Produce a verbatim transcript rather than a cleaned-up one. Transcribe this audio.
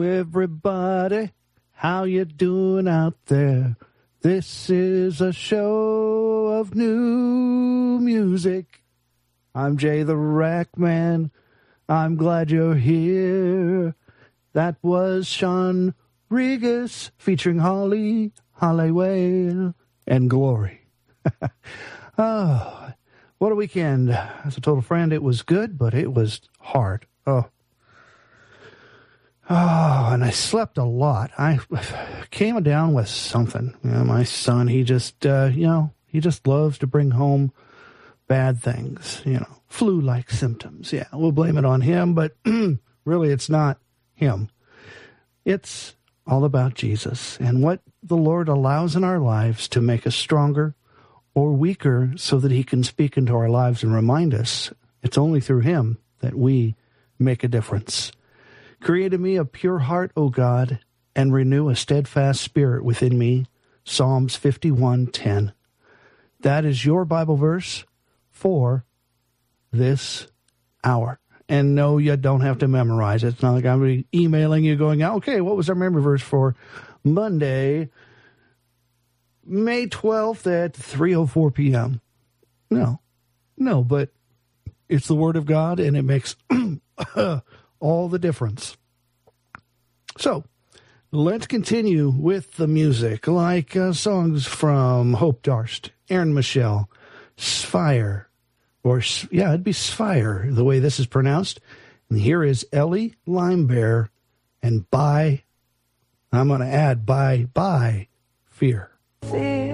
Everybody, how you doing out there? This is a show of new music. I'm Jay the Rack Man. I'm glad you're here. That was Sean Regas featuring Holly, Hollyway, and Glory. Oh, what a weekend. As a total friend, it was good, but it was hard. Oh. Oh, and I slept a lot. I came down with something. You know, my son, he just, uh, you know, he just loves to bring home bad things, you know, flu-like symptoms. Yeah, we'll blame it on him, but really it's not him. It's all about Jesus and what the Lord allows in our lives to make us stronger or weaker so that he can speak into our lives and remind us it's only through him that we make a difference. Create in me a pure heart, O God, and renew a steadfast spirit within me. Psalms fifty-one ten. That is your Bible verse for this hour. And no, you don't have to memorize it. It's not like I'm going to be emailing you going, okay, what was our memory verse for Monday, May twelfth at three oh four p.m.? No, no, but it's the Word of God, and it makes all the difference. So let's continue with the music, like uh, songs from Hope Darst, Aaron Michelle, Sfire, or yeah, it'd be Sfire, the way this is pronounced. And here is Ellie Limebear, and Bye, I'm going to add Bye, Bye, Fear. Fear.